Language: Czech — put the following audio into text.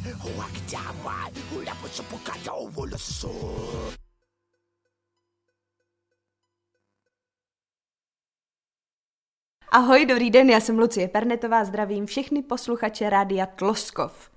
Ahoj, dobrý den, já jsem Lucie Pernetová, zdravím všechny posluchače Rádia Tloskov.